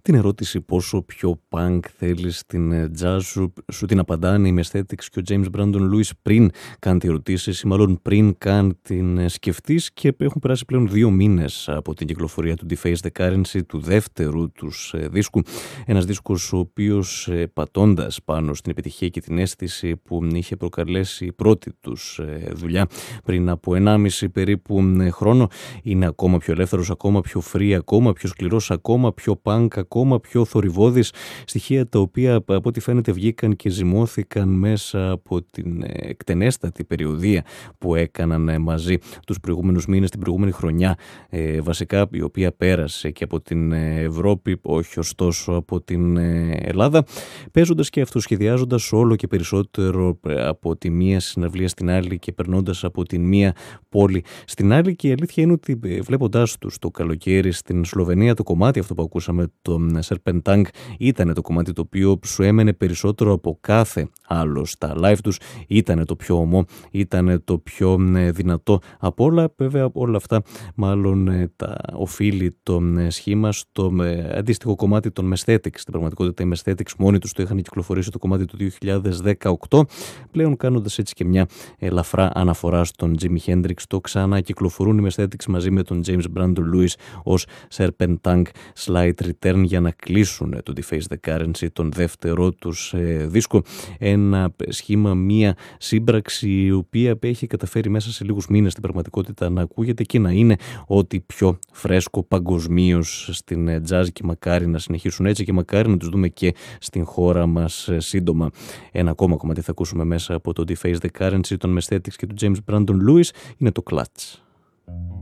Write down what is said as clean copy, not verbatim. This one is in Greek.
την ερώτηση πόσο πιο punk θέλεις την jazz σου την απαντάνε η Aesthetics και ο James Brandon Lewis πριν καν τη ρωτήσεις ή μάλλον πριν καν την σκεφτείς, και έχουν περάσει πλέον 2 μήνες από την κυκλοφορία του Deface the Currency, του δεύτερου τους δίσκου. Ένας δίσκος ο οποίος, πατώντας πάνω στην επιτυχία και την αίσθηση που είχε προκαλέσει η πρώτη τους δουλειά πριν από 1,5 περίπου χρόνο, είναι ακόμα πιο ελεύθερος, ακόμα πιο free, ακόμα πιο σκληρός, ακόμα πιο punk, ακόμα πιο θορυβώδης, στοιχεία τα οποία από ό,τι φαίνεται βγήκαν και ζυμώθηκαν μέσα από την εκτενέστατη περιοδεία που έκαναν μαζί τους προηγούμενους μήνες, την προηγούμενη χρονιά βασικά, η οποία πέρασε και από την Ευρώπη, όχι ωστόσο από την Ελλάδα, παίζοντας και αυτοσχεδιάζοντας όλο και περισσότερο από τη μία συναυλία στην άλλη και περνώντας από τη μία πόλη στην άλλη. Και η αλήθεια είναι ότι βλέποντάς τους το καλοκαίρι στην Σλοβενία, το κομμάτι αυτό που ακούσαμε, το Serpentang, ήταν το κομμάτι το οποίο σου έμενε περισσότερο από κάθε άλλο στα live τους, ήταν το πιο ομό, ήταν το πιο δυνατό από όλα. Βέβαια όλα αυτά μάλλον τα οφείλει το σχήμα στο αντίστοιχο κομμάτι των Aesthetics. Στην πραγματικότητα οι Aesthetics μόνοι τους το είχαν κυκλοφορήσει το κομμάτι του 2018, πλέον κάνοντας έτσι και μια ελαφρά αναφορά στον Jimi Hendrix. Το ξανά κυκλοφορούν οι Aesthetics μαζί με τον James Brandon Lewis ως Serpentang Slight Return για να κλείσουν το Deface the Currency, τον δεύτερο τους δίσκο. Ένα σχήμα, μια σύμπραξη η οποία έχει καταφέρει μέσα σε λίγους μήνες στην πραγματικότητα να ακούγεται και να είναι ό,τι πιο φρέσκο παγκοσμίως στην jazz, και μακάρι να συνεχίσουν έτσι και μακάρι να τους δούμε και στην χώρα μας σύντομα. Ένα ακόμα κομμάτι θα ακούσουμε μέσα από το Deface the Currency των Aesthetics και του James Brandon Lewis είναι το Clutch.